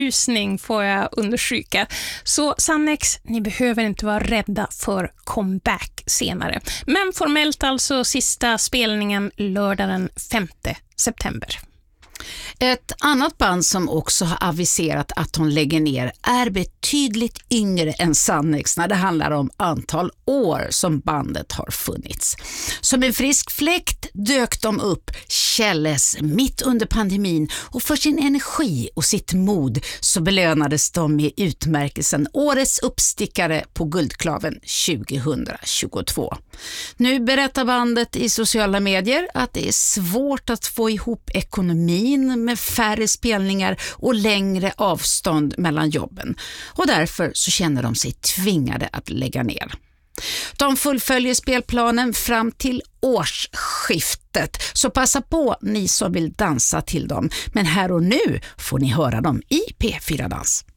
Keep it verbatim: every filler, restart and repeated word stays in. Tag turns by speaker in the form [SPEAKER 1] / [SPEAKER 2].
[SPEAKER 1] Ljusning får jag understryka. Så Sannex, ni behöver inte vara rädda för comeback senare. Men formellt alltså sista spelningen lördag den femte september.
[SPEAKER 2] Ett annat band som också har aviserat att hon lägger ner är betydligt yngre än Sannex när det handlar om antal år som bandet har funnits. Som en frisk fläkt dök de upp Källes mitt under pandemin, och för sin energi och sitt mod så belönades de med utmärkelsen Årets uppstickare på Guldklaven tjugohundratjugotvå. Nu berättar bandet i sociala medier att det är svårt att få ihop ekonomin med färre spelningar och längre avstånd mellan jobben, och därför så känner de sig tvingade att lägga ner. De fullföljer spelplanen fram till årsskiftet, så passa på ni som vill dansa till dem. Men här och nu får ni höra dem i P fyra Dans.